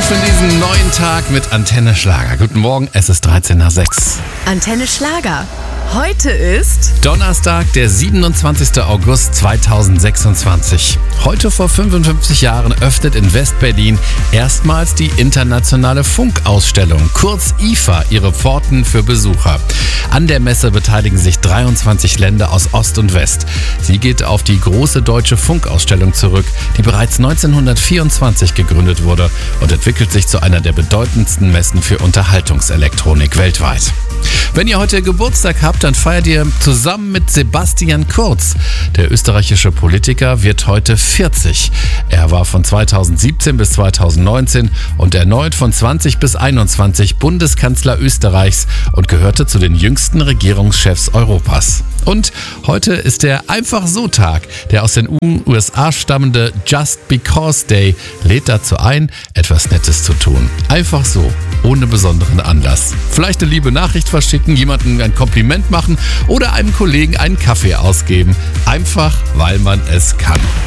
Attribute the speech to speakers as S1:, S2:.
S1: für diesen neuen Tag mit Antenne Schlager. Guten Morgen, es ist 13 nach 6.
S2: Antenne Schlager. Heute ist
S1: Donnerstag, der 27. August 2026. Heute vor 55 Jahren öffnet in West-Berlin erstmals die internationale Funkausstellung, kurz IFA, ihre Pforten für Besucher. An der Messe beteiligen sich 23 Länder aus Ost und West. Sie geht auf die große deutsche Funkausstellung zurück, die bereits 1924 gegründet wurde und entwickelt sich zu einer der bedeutendsten Messen für Unterhaltungselektronik weltweit. Wenn ihr heute Geburtstag habt, dann feiert ihr zusammen mit Sebastian Kurz. Der österreichische Politiker wird heute 40. Er war von 2017 bis 2019 und erneut von 20 bis 21 Bundeskanzler Österreichs und gehörte zu den jüngsten Regierungschefs Europas. Und heute ist der Einfach-so-Tag. Der aus den USA stammende Just Because Day lädt dazu ein, etwas Nettes zu tun. Einfach so, ohne besonderen Anlass. Vielleicht eine liebe Nachricht verschicken, jemandem ein Kompliment machen oder einem Kollegen einen Kaffee ausgeben. Einfach, weil man es kann.